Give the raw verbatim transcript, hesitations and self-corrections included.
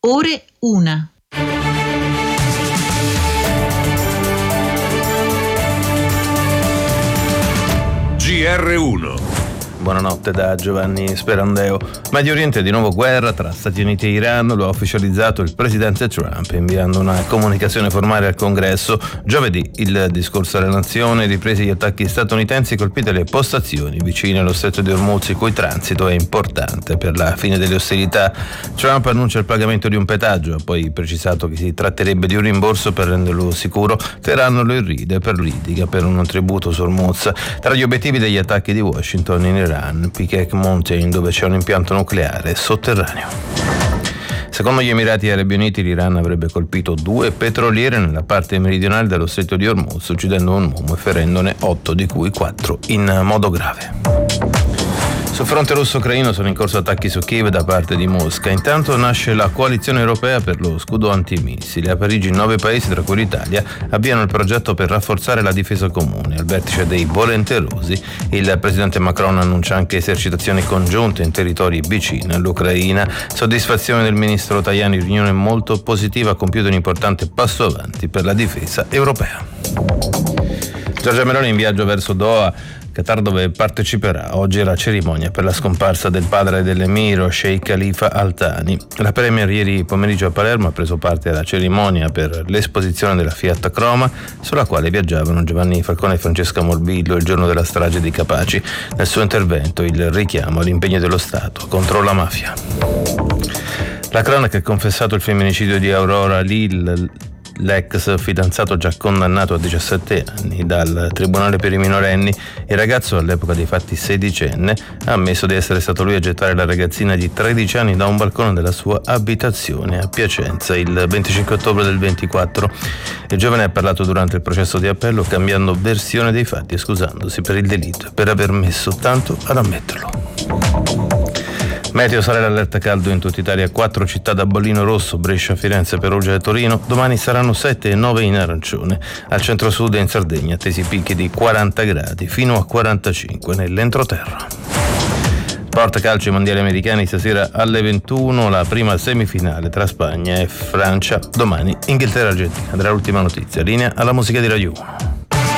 ore una. G R uno. Buonanotte da Giovanni Sperandeo. Medio Oriente, di nuovo guerra tra Stati Uniti e Iran, lo ha ufficializzato il presidente Trump inviando una comunicazione formale al Congresso. Giovedì il discorso alla nazione, ripresi gli attacchi statunitensi, colpite le postazioni vicine allo stretto di Hormuz, il cui transito è importante per la fine delle ostilità. Trump annuncia il pagamento di un pedaggio, ha poi precisato che si tratterebbe di un rimborso per renderlo sicuro. Teheran lo irride per litiga per un tributo su Hormuz. Tra gli obiettivi degli attacchi di Washington in Iran, Peacock Mountain, dove c'è un impianto nucleare sotterraneo. Secondo gli Emirati Arabi Uniti, l'Iran avrebbe colpito due petroliere nella parte meridionale dello stretto di Hormuz, uccidendo un uomo e ferendone otto, di cui quattro in modo grave. Sul fronte russo-ucraino sono in corso attacchi su Kiev da parte di Mosca. Intanto nasce la coalizione europea per lo scudo antimissili. A Parigi nove paesi, tra cui l'Italia, avviano il progetto per rafforzare la difesa comune. Al vertice dei volenterosi il presidente Macron annuncia anche esercitazioni congiunte in territori vicini all'Ucraina. Soddisfazione del ministro Tajani, riunione molto positiva, ha compiuto un importante passo avanti per la difesa europea. Giorgia Meloni in viaggio verso Doha, Qatar, dove parteciperà oggi alla cerimonia per la scomparsa del padre dell'emiro, Sheikh Khalifa Al Thani. La premier ieri pomeriggio a Palermo ha preso parte alla cerimonia per l'esposizione della Fiat Croma, sulla quale viaggiavano Giovanni Falcone e Francesca Morbillo il giorno della strage di Capaci. Nel suo intervento il richiamo all'impegno dello Stato contro la mafia. La cronaca ha confessato il femminicidio di Aurora Lil, l'ex fidanzato già condannato a diciassette anni dal Tribunale per i minorenni. Il ragazzo, all'epoca dei fatti sedicenne, ha ammesso di essere stato lui a gettare la ragazzina di tredici anni da un balcone della sua abitazione a Piacenza il venticinque ottobre del ventiquattro. Il giovane ha parlato durante il processo di appello, cambiando versione dei fatti e scusandosi per il delitto e per aver messo tanto ad ammetterlo. Meteo: sale l'allerta caldo in tutta Italia, quattro città da bollino rosso, Brescia, Firenze, Perugia e Torino. Domani saranno sette e nove in arancione. Al centro-sud e in Sardegna attesi picchi di quaranta gradi fino a quarantacinque nell'entroterra. Sport calcio, i mondiali americani stasera alle ventuno, la prima semifinale tra Spagna e Francia. Domani Inghilterra-Argentina. Dall'ultima notizia, linea alla musica di Radio uno.